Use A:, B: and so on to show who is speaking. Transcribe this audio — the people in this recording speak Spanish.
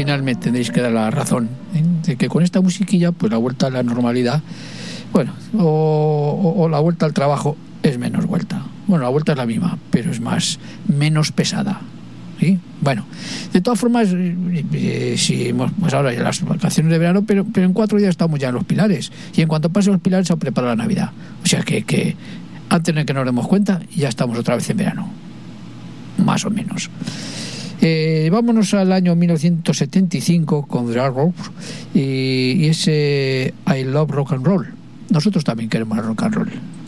A: final me tendréis que dar la razón, de que con esta musiquilla, pues la vuelta a la normalidad, bueno, o la vuelta al trabajo es menos vuelta. Bueno, la vuelta es la misma, pero es menos pesada. ¿Sí? Bueno, de todas formas, sí, pues ahora ya las vacaciones de verano, pero en 4 días estamos ya en los Pilares, y en cuanto pasen los Pilares se prepara la Navidad. O sea que antes de que nos demos cuenta, ya estamos otra vez en verano, más o menos. Vámonos al año 1975 con The Arrows y ese I Love Rock and Roll. Nosotros también queremos rock and roll.